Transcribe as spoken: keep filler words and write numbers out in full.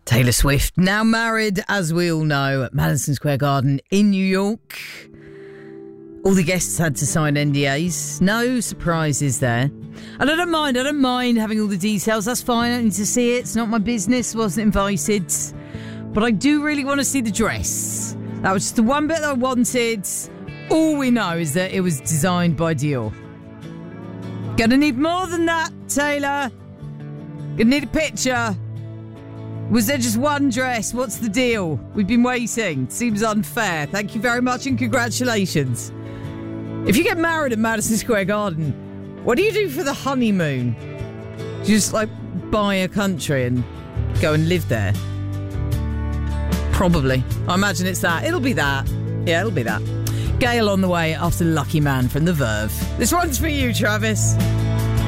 Taylor Swift, now married, as we all know, at Madison Square Garden in New York. All the guests had to sign N D As. No surprises there. And I don't mind, I don't mind having all the details. That's fine, I don't need to see it. It's not my business, wasn't invited. But I do really want to see the dress. That was just the one bit that I wanted. All we know is that it was designed by Dior. Gonna need more than that, Taylor. Gonna need a picture. Was there just one dress? What's the deal? We've been waiting. Seems unfair. Thank you very much and congratulations. If you get married at Madison Square Garden, what do you do for the honeymoon? Do you just like buy a country and go and live there? Probably. I imagine it's that. It'll be that. Yeah, it'll be that. Gail on the way after Lucky Man from The Verve. This one's for you, Travis.